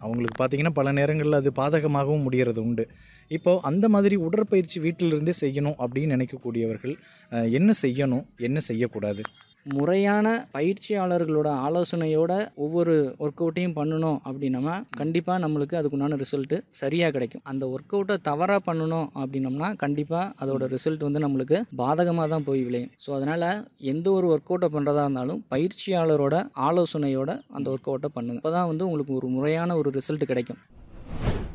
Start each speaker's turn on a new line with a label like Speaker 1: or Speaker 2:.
Speaker 1: அவங்களுக்கு பார்த்திங்கன்னா பல நேரங்களில் அது பாதகமாகவும் முடிகிறது உண்டு. இப்போது அந்த மாதிரி உடற்பயிற்சி வீட்டிலிருந்தே செய்யணும் அப்படின்னு நினைக்கக்கூடியவர்கள் என்ன செய்யணும், என்ன செய்யக்கூடாது?
Speaker 2: முறையான பயிற்சியாளர்களோட ஆலோசனையோட ஒவ்வொரு ஒர்க் அவுட்டையும் பண்ணணும் அப்படின்னோம்னா கண்டிப்பாக நம்மளுக்கு அதுக்குண்டான ரிசல்ட்டு சரியாக கிடைக்கும். அந்த ஒர்க் அவுட்டை தவறாக பண்ணணும் அப்படின்னோம்னா கண்டிப்பாக அதோட ரிசல்ட் வந்து நம்மளுக்கு பாதகமாக தான் போய் விளையும். ஸோ அதனால் எந்த ஒரு ஒர்க் அவுட்டை பண்ணுறதா இருந்தாலும் பயிற்சியாளரோட ஆலோசனையோட அந்த ஒர்க் அவுட்டை பண்ணுங்கள். அப்போ தான் வந்து உங்களுக்கு ஒரு முறையான ஒரு ரிசல்ட் கிடைக்கும்.